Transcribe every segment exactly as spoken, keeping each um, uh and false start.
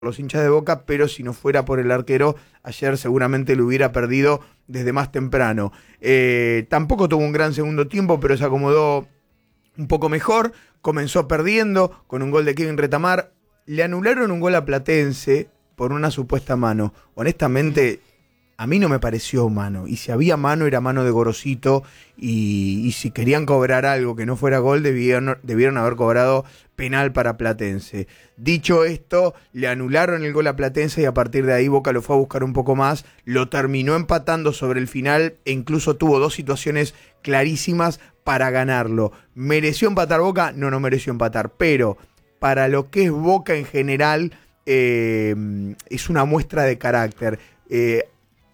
los hinchas de Boca, pero si no fuera por el arquero, ayer seguramente lo hubiera perdido desde más temprano. Eh, tampoco tuvo un gran segundo tiempo, pero se acomodó un poco mejor, comenzó perdiendo con un gol de Kevin Retamar, le anularon un gol a Platense por una supuesta mano. Honestamente, a mí no me pareció mano, y si había mano era mano de Gorosito, y, y si querían cobrar algo que no fuera gol, debieron, debieron haber cobrado penal para Platense. Dicho esto, le anularon el gol a Platense y a partir de ahí Boca lo fue a buscar un poco más, lo terminó empatando sobre el final e incluso tuvo dos situaciones clarísimas para ganarlo. ¿Mereció empatar Boca? No, no mereció empatar, pero para lo que es Boca en general, eh, es una muestra de carácter. Eh,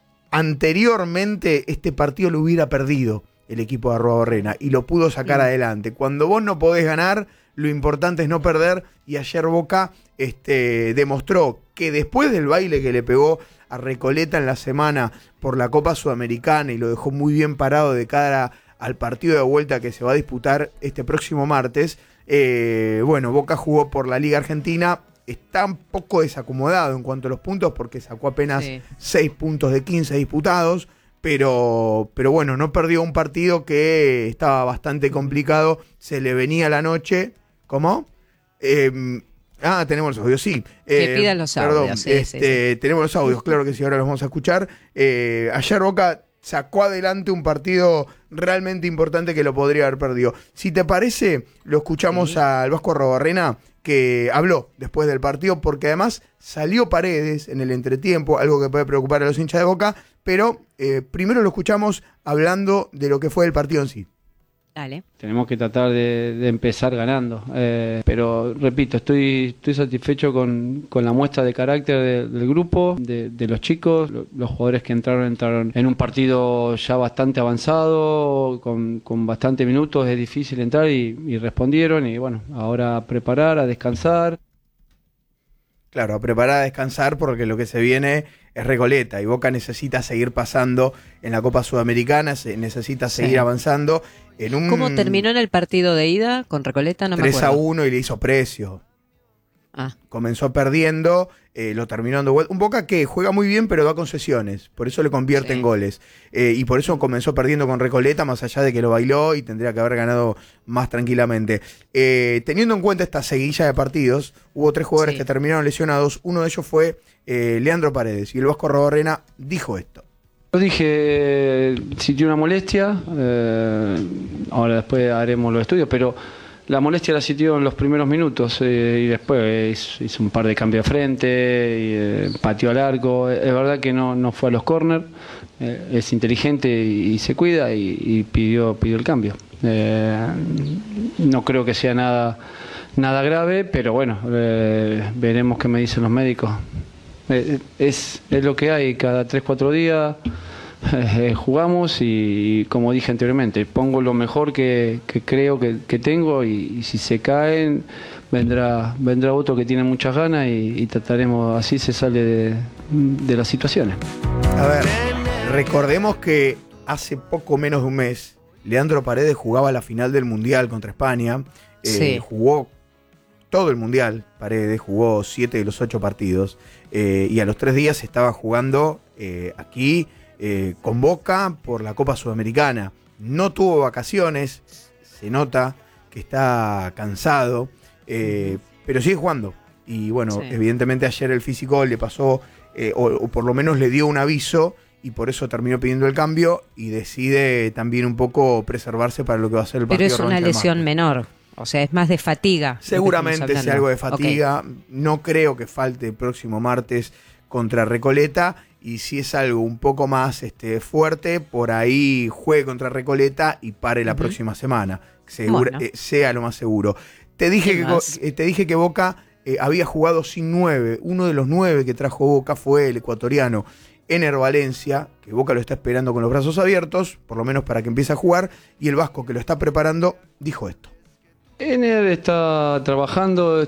Anteriormente este partido lo hubiera perdido el equipo de Arruabarrena y lo pudo sacar mm. adelante. Cuando vos no podés ganar, lo importante es no perder, y ayer Boca este, demostró que después del baile que le pegó a Recoleta en la semana por la Copa Sudamericana y lo dejó muy bien parado de cara al partido de vuelta que se va a disputar este próximo martes, eh, bueno, Boca jugó por la Liga Argentina. Está un poco desacomodado en cuanto a los puntos porque sacó apenas sí. seis puntos de quince disputados, pero, pero bueno, no perdió un partido que estaba bastante complicado, se le venía la noche. ¿Cómo? Eh, ah, tenemos los audios, sí. Que eh, pidan los audios. Perdón, sí, este, sí, sí. Tenemos los audios, claro que sí, ahora los vamos a escuchar. Eh, ayer Boca sacó adelante un partido realmente importante que lo podría haber perdido. Si te parece, lo escuchamos sí. al Vasco Arruabarrena, que habló después del partido, porque además salió Paredes en el entretiempo, algo que puede preocupar a los hinchas de Boca, pero eh, primero lo escuchamos hablando de lo que fue el partido en sí. Dale. Tenemos que tratar de, de empezar ganando, eh, pero repito, estoy, estoy satisfecho con, con la muestra de carácter de, del grupo, de, de los chicos. Los jugadores que entraron entraron en un partido ya bastante avanzado, con, con bastante minutos, es difícil entrar y, y respondieron, y bueno, ahora a preparar, a descansar. Claro, a preparar a descansar porque lo que se viene es Recoleta y Boca necesita seguir pasando en la Copa Sudamericana, se necesita seguir sí. avanzando. En un ¿Cómo terminó en el partido de ida con Recoleta? No me acuerdo. tres a uno y le hizo precio. Ah. Comenzó perdiendo, eh, lo terminó dando vuelta. Un Boca que juega muy bien pero da concesiones, por eso le convierte sí. en goles. Eh, y por eso comenzó perdiendo con Recoleta, más allá de que lo bailó y tendría que haber ganado más tranquilamente. Eh, teniendo en cuenta esta seguilla de partidos, hubo tres jugadores sí. que terminaron lesionados. Uno de ellos fue eh, Leandro Paredes, y el Vasco Arruabarrena dijo esto. Yo dije, si tiene una molestia, eh, ahora después haremos los estudios, pero la molestia la sintió en los primeros minutos eh, y después hizo, hizo un par de cambios de frente, y, eh, pateó al arco. Es verdad que no, no fue a los córner, eh, es inteligente y, y se cuida y, y pidió, pidió el cambio. Eh, no creo que sea nada, nada grave, pero bueno, eh, veremos qué me dicen los médicos. Eh, es, es lo que hay, cada tres cuatro días eh, jugamos y, como dije anteriormente, pongo lo mejor que, que creo que, que tengo, y, y si se caen vendrá vendrá otro que tiene muchas ganas y, y trataremos, así se sale de, de las situaciones. A ver, recordemos que hace poco menos de un mes Leandro Paredes jugaba la final del Mundial contra España, eh, sí. jugó todo el Mundial, Paredes jugó siete de los ocho partidos, eh, y a los tres días estaba jugando eh, aquí eh, con Boca por la Copa Sudamericana. No tuvo vacaciones, se nota que está cansado, eh, pero sigue jugando. Y bueno, sí. evidentemente ayer el físico le pasó, eh, o, o por lo menos le dio un aviso, y por eso terminó pidiendo el cambio y decide también un poco preservarse para lo que va a ser el partido. Pero es una lesión menor. O sea, es más de fatiga. Seguramente sea algo de fatiga. Okay. No creo que falte el próximo martes contra Recoleta. Y si es algo un poco más este, fuerte, por ahí juegue contra Recoleta y pare la uh-huh. próxima semana. Segura, bueno. eh, sea lo más seguro. Te dije, que, eh, te dije que Boca eh, había jugado sin nueve. Uno de los nueve que trajo Boca fue el ecuatoriano Ener Valencia, que Boca lo está esperando con los brazos abiertos, por lo menos para que empiece a jugar. Y el Vasco, que lo está preparando, dijo esto. Ener está trabajando,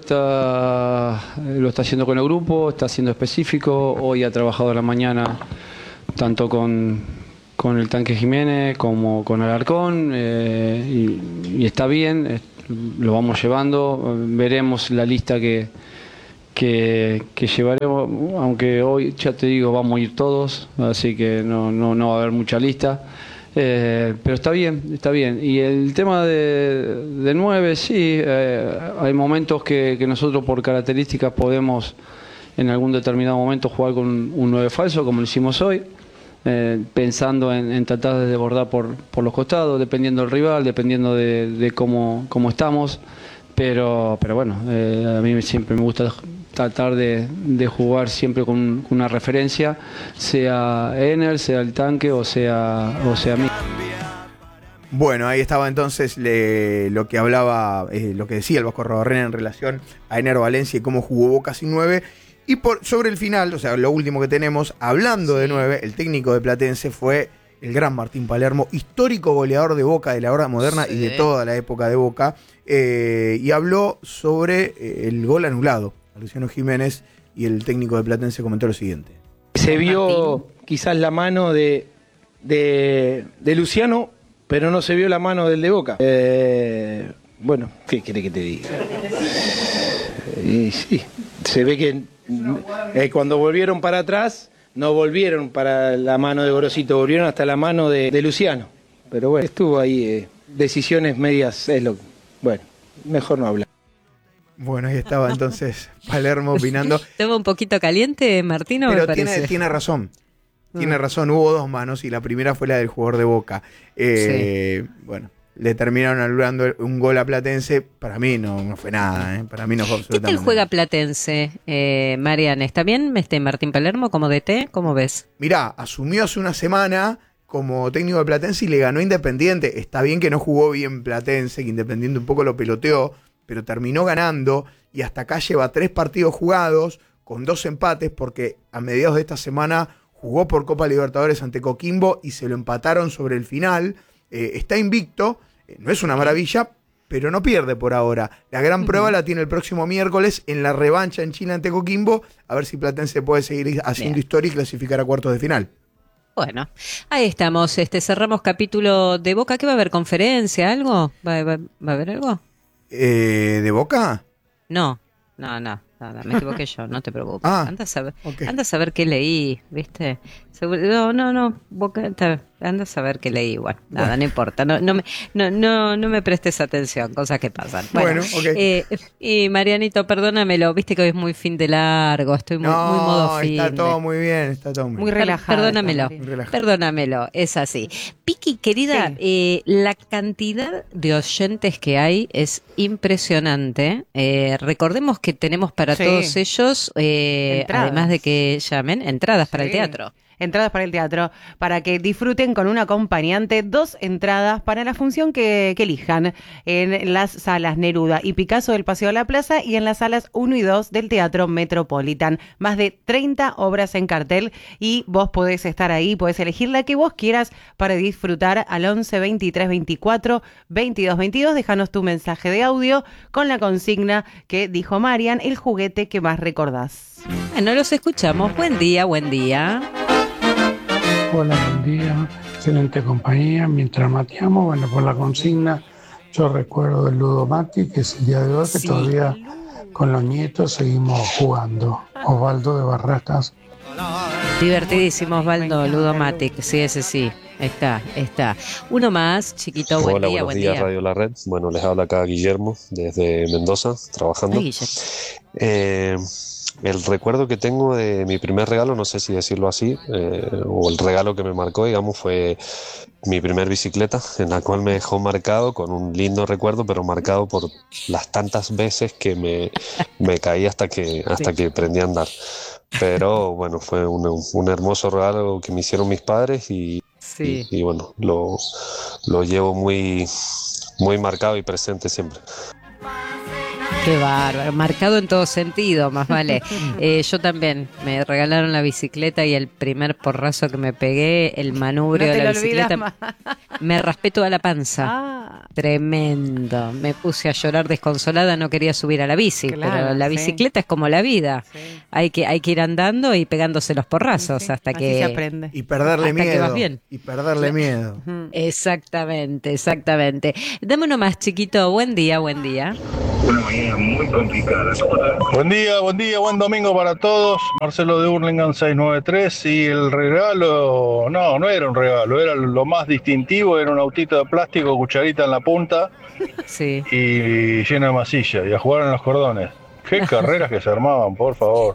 está, lo está haciendo con el grupo, está siendo específico. Hoy ha trabajado a la mañana tanto con, con el Tanque Jiménez como con Alarcón, eh, y, y está bien, lo vamos llevando. Veremos la lista que, que, que llevaremos, aunque hoy ya te digo, vamos a ir todos, así que no, no, no va a haber mucha lista. Eh, pero está bien, está bien. Y el tema de, de nueve, sí, eh, hay momentos que, que nosotros por características podemos en algún determinado momento jugar con un nueve falso, como lo hicimos hoy, eh, pensando en, en tratar de desbordar por, por los costados, dependiendo del rival, dependiendo de, de cómo, cómo estamos. Pero, pero bueno, eh, a mí siempre me gusta tratar de, de jugar siempre con una referencia, sea Ener, sea el tanque o sea, o sea mí. Bueno, ahí estaba entonces le, lo que hablaba, eh, lo que decía el Vasco Arrobarrena en relación a Ener Valencia y cómo jugó Boca sin nueve. Y por, sobre el final, o sea, lo último que tenemos, hablando de nueve, el técnico de Platense fue el gran Martín Palermo, histórico goleador de Boca de la hora moderna sí. y de toda la época de Boca, eh, y habló sobre eh, el gol anulado a Luciano Jiménez, y el técnico de Platense comentó lo siguiente. Se vio quizás la mano de, de, de Luciano, pero no se vio la mano del de Boca. Eh, bueno, ¿qué quiere que te diga? Y sí, se ve que eh, cuando volvieron para atrás, no volvieron para la mano de Gorosito, volvieron hasta la mano de, de Luciano. Pero bueno, estuvo ahí, eh, decisiones medias, es lo bueno, mejor no hablar. Bueno, ahí estaba entonces Palermo opinando. ¿Estaba un poquito caliente, Martino? Pero me tiene, parece. tiene razón. Tiene Mm. razón, hubo dos manos y la primera fue la del jugador de Boca. Eh, sí. Bueno, le terminaron anulando un gol a Platense. Para mí no, no fue nada, ¿eh? Para mí no fue absolutamente ¿Qué tal juega nada. Platense, eh, Marian? ¿Está bien este Martín Palermo como D T? ¿Cómo ves? Mirá, asumió hace una semana como técnico de Platense y le ganó Independiente. Está bien que no jugó bien Platense, que Independiente un poco lo peloteó, pero terminó ganando y hasta acá lleva tres partidos jugados con dos empates porque a mediados de esta semana jugó por Copa Libertadores ante Coquimbo y se lo empataron sobre el final. Eh, está invicto, eh, no es una maravilla, pero no pierde por ahora. La gran uh-huh. prueba la tiene el próximo miércoles en la revancha en Chile ante Coquimbo, a ver si Platense puede seguir haciendo Bien. historia y clasificar a cuartos de final. Bueno, ahí estamos, este cerramos capítulo de Boca. ¿Qué va a haber? ¿Conferencia? ¿Algo? ¿Va, va, va a haber algo? Eh, ¿De Boca? No, no, no. No, no, me equivoqué yo, no te preocupes. Ah, anda a saber, okay. anda a saber qué leí, ¿viste? No, no, no, Boca, anda a saber qué leí, bueno, nada, bueno. no importa, no, no, me, no, no, no me prestes atención, cosas que pasan. Bueno, bueno okay. eh, y Marianito, perdónamelo, viste que hoy es muy fin de largo, estoy muy, no, muy modo fin. está todo muy bien, está todo muy, muy bien. relajado. Perdónamelo, muy relajado. perdónamelo, es así. Piqui, querida, sí. eh, la cantidad de oyentes que hay es impresionante. Eh, recordemos que tenemos para sí. todos ellos, eh, además de que llamen, entradas para sí. el teatro. Entradas para el teatro, para que disfruten con un acompañante, dos entradas para la función que, que elijan en las salas Neruda y Picasso del Paseo de la Plaza y en las salas uno y dos del Teatro Metropolitan. Más de treinta obras en cartel y vos podés estar ahí, podés elegir la que vos quieras para disfrutar al once, veintitrés, veinticuatro, veintidós, veintidós. Déjanos tu mensaje de audio con la consigna que dijo Marian, el juguete que más recordás. Bueno, los escuchamos. Buen día, buen día. Hola, buen día, excelente compañía. Mientras mateamos, bueno, por la consigna, yo recuerdo del Ludo Mati, que es el día de hoy, que sí. todavía con los nietos seguimos jugando. Osvaldo de Barracas. Divertidísimo, Osvaldo, Ludo Mati, sí, ese sí, está, está. Uno más, chiquito, buen Hola, día, buenos buen días, día. Radio La Red. Bueno, les habla acá Guillermo, desde Mendoza, trabajando. Ay, Guillermo. Eh... El recuerdo que tengo de mi primer regalo, no sé si decirlo así, eh, o el regalo que me marcó, digamos, fue mi primer bicicleta, en la cual me dejó marcado, con un lindo recuerdo, pero marcado por las tantas veces que me, me caí hasta que, hasta sí. que aprendí a andar. Pero bueno, fue un, un hermoso regalo que me hicieron mis padres y, sí. y, y bueno, lo, lo llevo muy, muy marcado y presente siempre. Qué bárbaro, marcado en todo sentido, más vale. Eh, yo también, me regalaron la bicicleta y el primer porrazo que me pegué, el manubrio no de la bicicleta, me raspé toda la panza. Ah. Tremendo. Me puse a llorar desconsolada, no quería subir a la bici, claro, pero la bicicleta sí. es como la vida. Sí. Hay que hay que ir andando y pegándose los porrazos sí. hasta Así que se aprende. Y perderle hasta miedo. Que vas bien. Y perderle miedo. Exactamente, exactamente. Dame uno más, chiquito. Buen día, buen día. Bueno, mañana muy complicada. Buen día, buen día, buen domingo para todos. Marcelo de Hurlingham seiscientos noventa y tres. Y el regalo, no, no era un regalo, era lo más distintivo, era un autito de plástico, cucharita en la punta, sí, y lleno de masilla, y a jugar en los cordones. Qué carreras que se armaban, por favor.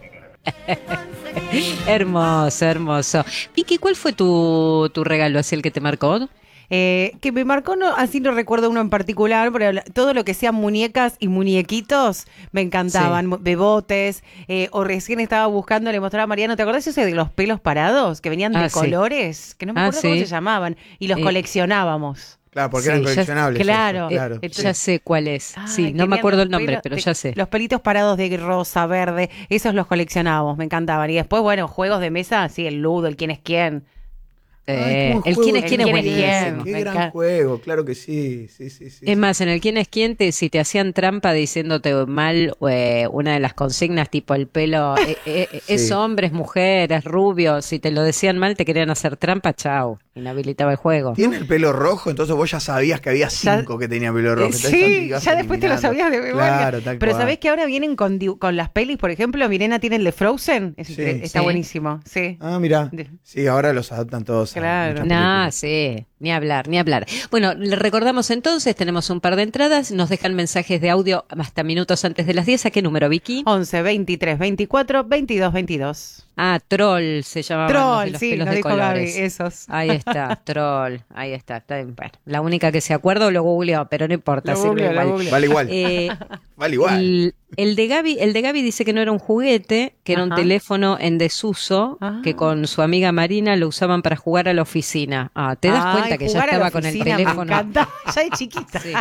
Hermoso, hermoso. Vicky, ¿cuál fue tu, tu regalo así el que te marcó? Eh, que me marcó, no, así no recuerdo uno en particular, pero todo lo que sean muñecas y muñequitos me encantaban, sí. Bebotes, eh, o recién estaba buscando, le mostraba a Mariano, ¿te acordás ese de los pelos parados? Que venían de ah, colores, sí. Que no me acuerdo ah, cómo sí. se llamaban, y los eh. coleccionábamos. Claro, porque sí, eran coleccionables. Ya, claro, claro. Eh, ya sé cuál es. Ay, sí, no me acuerdo el nombre, pero de, ya sé. Los pelitos parados de rosa, verde, esos los coleccionábamos, me encantaban. Y después, bueno, juegos de mesa, sí, el Ludo, el quién es quién. Eh, Ay, el quién es quién es buenísimo. Qué gran encanta. Juego, claro que sí, sí, sí, sí. Es más, en el quién es quién, te, si te hacían trampa diciéndote mal eh, una de las consignas, tipo el pelo, eh, eh, sí. es hombre, es mujer, es rubio, si te lo decían mal te querían hacer trampa, chau, inhabilitaba el juego. Tiene el pelo rojo, entonces vos ya sabías que había cinco ya, que tenían pelo rojo. Eh, sí, ya después te lo sabías de memoria. Claro, pero cual. ¿Sabés que ahora vienen con, con las pelis? Por ejemplo, Mirena tiene el de Frozen, es, sí, está sí. buenísimo. Sí. Ah, mira, sí, ahora los adaptan todos. Claro. Ah, sí, ni hablar, ni hablar. Bueno, le recordamos entonces, tenemos un par de entradas, nos dejan mensajes de audio hasta minutos antes de las diez. ¿A qué número, Vicky? once, veintitrés, veinticuatro, veintidós, veintidós. Ah, Troll se llamaba. Troll, de los sí, pelos lo de dijo colores. Gaby, esos. Ahí está, Troll, ahí está. está bien. Bueno, la única que se acuerda lo googleó, pero no importa, lo sirve googleó, igual. Googleó. Vale igual. Eh, vale igual. El, el de Gaby, el de Gaby dice que no era un juguete, que era Ajá. un teléfono en desuso, Ajá. que con su amiga Marina lo usaban para jugar a la oficina. Ah, ¿te das Ay, cuenta que ya estaba con el teléfono? Me encanta, ya es chiquita. Sí.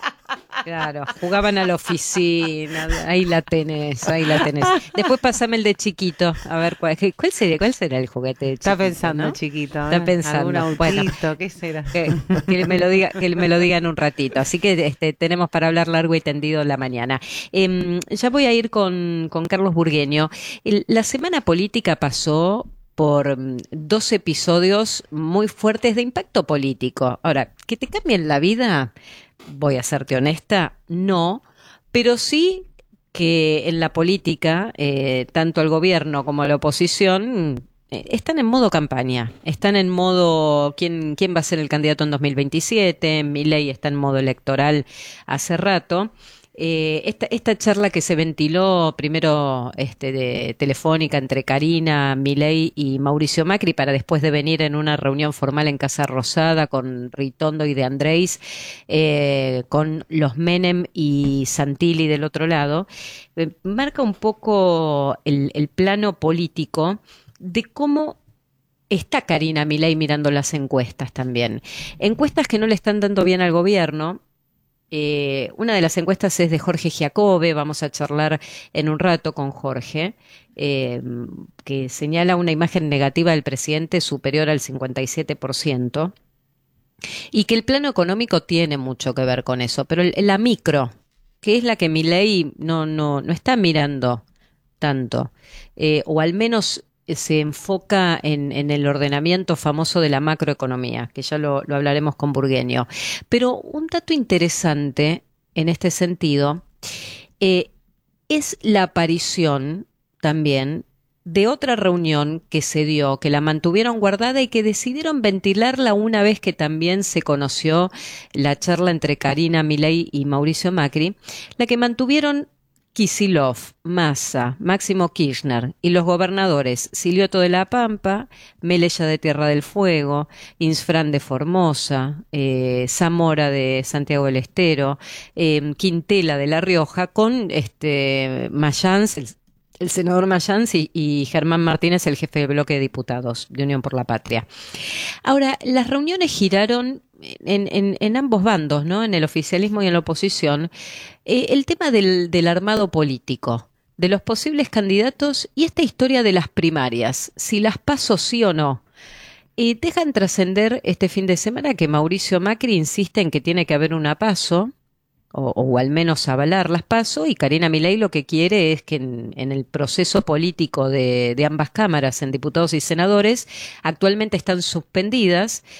Claro, jugaban a la oficina, ahí la tenés, ahí la tenés. Después pasame el de chiquito, a ver cuál, cuál sería, cuál será el juguete de chiquito. Está pensando, ¿no? Chiquito. ¿eh? Está pensando. ¿Algún autito? Bueno, ¿qué será? Que, que me lo diga, que me lo digan un ratito. Así que este, tenemos para hablar largo y tendido la mañana. Eh, ya voy a ir con, con Carlos Burgueño. El, la semana política pasó por dos episodios muy fuertes de impacto político. Ahora, que te cambien la vida, voy a serte honesta, no, pero sí que en la política, eh, tanto el gobierno como la oposición eh, están en modo campaña, están en modo quién, quién va a ser el candidato en dos mil veintisiete, Milei está en modo electoral hace rato. Eh, esta, esta charla que se ventiló primero este, de telefónica entre Karina, Milei y Mauricio Macri para después de venir en una reunión formal en Casa Rosada con Ritondo y De Andrés, eh, con los Menem y Santilli del otro lado, eh, marca un poco el, el plano político de cómo está Karina Milei mirando las encuestas también. Encuestas que no le están dando bien al gobierno. Eh, una de las encuestas es de Jorge Giacobbe, vamos a charlar en un rato con Jorge, eh, que señala una imagen negativa del presidente superior al cincuenta y siete por ciento y que el plano económico tiene mucho que ver con eso, pero el, la micro, que es la que Milei no, no, no está mirando tanto, eh, o al menos se enfoca en, en el ordenamiento famoso de la macroeconomía, que ya lo, lo hablaremos con Burgueño. Pero un dato interesante en este sentido eh, es la aparición también de otra reunión que se dio, que la mantuvieron guardada y que decidieron ventilarla una vez que también se conoció la charla entre Karina Milei y Mauricio Macri, la que mantuvieron Kicillof, Massa, Máximo Kirchner y los gobernadores Silioto de la Pampa, Melella de Tierra del Fuego, Insfrán de Formosa, eh, Zamora de Santiago del Estero, eh, Quintela de La Rioja, con este Mayans, el, el senador Mayans y, y Germán Martínez, el jefe de bloque de diputados de Unión por la Patria. Ahora, las reuniones giraron En, en, en ambos bandos, ¿no? En el oficialismo y en la oposición, eh, el tema del, del armado político, de los posibles candidatos y esta historia de las primarias, si las paso sí o no. Y dejan trascender este fin de semana que Mauricio Macri insiste en que tiene que haber una paso, o, o al menos avalar las paso, y Karina Milei lo que quiere es que en, en el proceso político de, de ambas cámaras, en diputados y senadores, actualmente están suspendidas,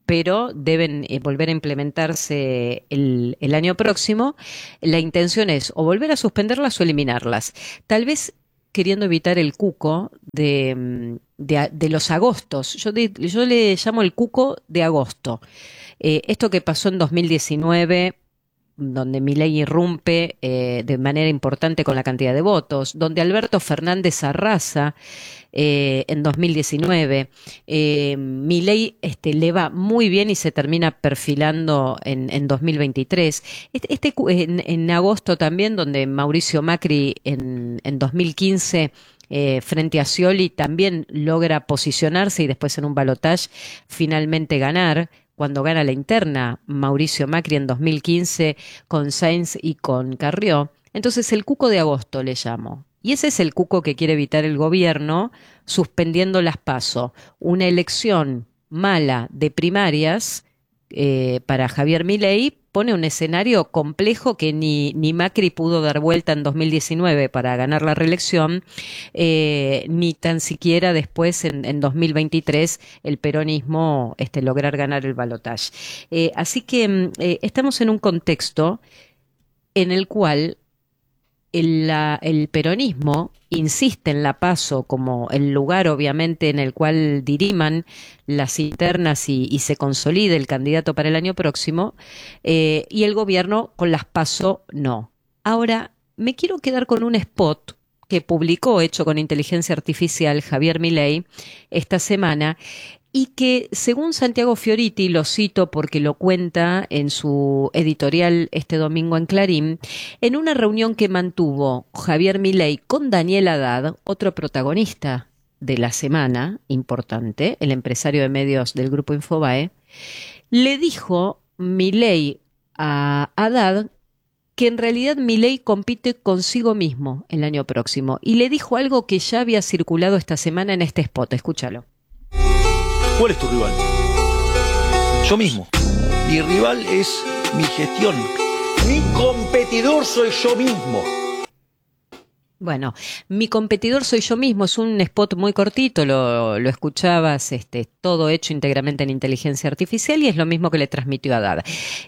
pero deben eh, volver a implementarse el, el año próximo. La intención es o volver a suspenderlas o eliminarlas. Tal vez queriendo evitar el cuco de, de, de los agostos. Yo, de, yo le llamo el cuco de agosto. Eh, esto que pasó en dos mil diecinueve, donde Milei irrumpe eh, de manera importante con la cantidad de votos, donde Alberto Fernández arrasa eh, en dos mil diecinueve, eh, Milei este, le va muy bien y se termina perfilando en, en dos mil veintitrés. Este, este en, en agosto también, donde Mauricio Macri en, en dos mil quince eh, frente a Scioli también logra posicionarse y después en un balotaje finalmente ganar. Cuando gana la interna Mauricio Macri en dos mil quince con Sainz y con Carrió. Entonces el cuco de agosto le llamo. Y ese es el cuco que quiere evitar el gobierno suspendiendo las PASO. Una elección mala de primarias eh, para Javier Milei pone un escenario complejo que ni, ni Macri pudo dar vuelta en dos mil diecinueve para ganar la reelección, eh, ni tan siquiera después en, en dos mil veintitrés el peronismo este, lograr ganar el balotaje. Eh, así que eh, estamos en un contexto en el cual el, la, el peronismo insiste en la PASO como el lugar obviamente en el cual diriman las internas y, y se consolide el candidato para el año próximo, eh, y el gobierno con las PASO no. Ahora, me quiero quedar con un spot que publicó, hecho con inteligencia artificial, Javier Milei esta semana, y que según Santiago Fioriti, lo cito porque lo cuenta en su editorial este domingo en Clarín, en una reunión que mantuvo Javier Milei con Daniel Haddad, otro protagonista de la semana importante, el empresario de medios del grupo Infobae, le dijo Milei a Haddad que en realidad Milei compite consigo mismo el año próximo, y le dijo algo que ya había circulado esta semana en este spot. Escúchalo. ¿Cuál es tu rival? Yo mismo. Mi rival es mi gestión. Mi competidor soy yo mismo. Bueno, mi competidor soy yo mismo, es un spot muy cortito, lo, lo escuchabas, este, todo hecho íntegramente en inteligencia artificial, y es lo mismo que le transmitió a Haddad.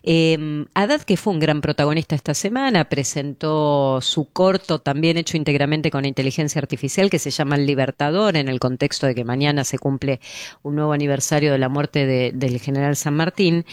Eh, Haddad, que fue un gran protagonista esta semana, presentó su corto también hecho íntegramente con inteligencia artificial que se llama El Libertador, en el contexto de que mañana se cumple un nuevo aniversario de la muerte de, del general San Martín,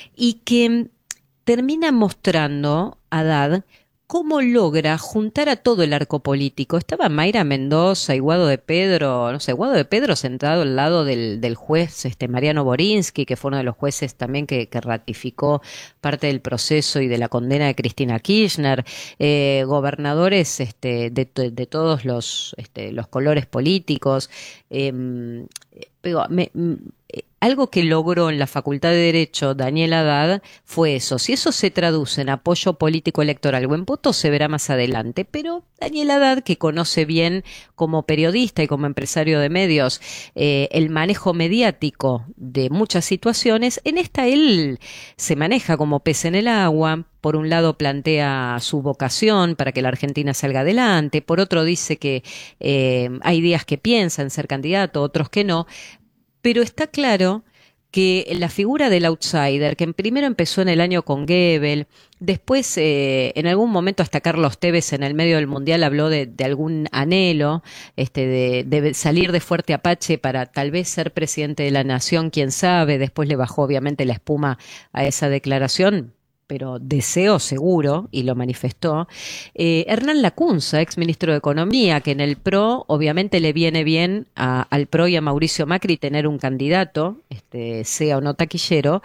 y que termina mostrando a Haddad cómo logra juntar a todo el arco político. Estaba Mayra Mendoza y Guado de Pedro, no sé, Guado de Pedro sentado al lado del, del juez este Mariano Borinsky, que fue uno de los jueces también que, que ratificó parte del proceso y de la condena de Cristina Kirchner, eh, gobernadores este, de, de todos los, este, los colores políticos. Eh, pero me, algo que logró en la Facultad de Derecho Daniel Haddad fue eso. Si eso se traduce en apoyo político electoral o en votos, se verá más adelante. Pero Daniel Haddad, que conoce bien como periodista y como empresario de medios eh, el manejo mediático de muchas situaciones, en esta él se maneja como pez en el agua. Por un lado plantea su vocación para que la Argentina salga adelante, por otro dice que eh, hay días que piensa en ser candidato, otros que no. Pero está claro que la figura del outsider, que primero empezó en el año con Goebbels, después eh, en algún momento hasta Carlos Tevez en el medio del Mundial habló de, de algún anhelo este, de, de salir de Fuerte Apache para tal vez ser presidente de la nación, quién sabe, después le bajó obviamente la espuma a esa declaración, pero deseo seguro, y lo manifestó. Eh, Hernán Lacunza, ex ministro de Economía, que en el P R O obviamente le viene bien a, al P R O y a Mauricio Macri tener un candidato, este, sea o no taquillero,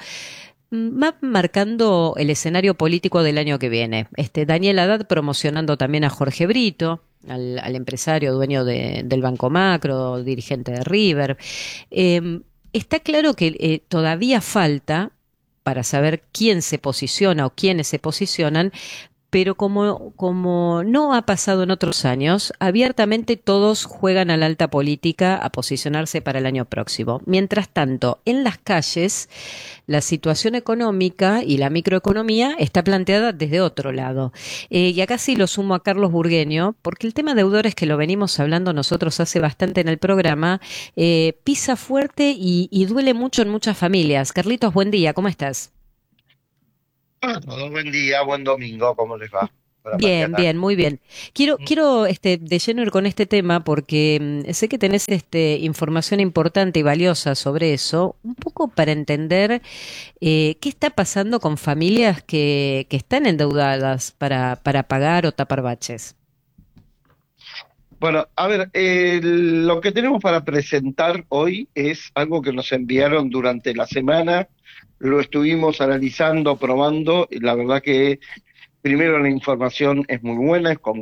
va marcando el escenario político del año que viene. Este, Daniel Haddad promocionando también a Jorge Brito, al, al empresario dueño de, del Banco Macro, dirigente de River. Eh, está claro que eh, todavía falta para saber quién se posiciona o quiénes se posicionan, pero como, como no ha pasado en otros años, abiertamente todos juegan a la alta política a posicionarse para el año próximo. Mientras tanto, en las calles, la situación económica y la microeconomía está planteada desde otro lado. Eh, y acá sí lo sumo a Carlos Burgueño, porque el tema deudores, que lo venimos hablando nosotros hace bastante en el programa, eh, pisa fuerte y, y duele mucho en muchas familias. Carlitos, buen día, ¿cómo estás? Hola a todos, buen día, buen domingo, ¿cómo les va? Buena Bien, mañana. bien, muy bien. Quiero, Mm. quiero este, de lleno ir con este tema porque mm, sé que tenés este, información importante y valiosa sobre eso, un poco para entender eh, qué está pasando con familias que, que están endeudadas para, para pagar o tapar baches. Bueno, a ver, eh, lo que tenemos para presentar hoy es algo que nos enviaron durante la semana, lo estuvimos analizando, probando, y la verdad que primero la información es muy buena, es con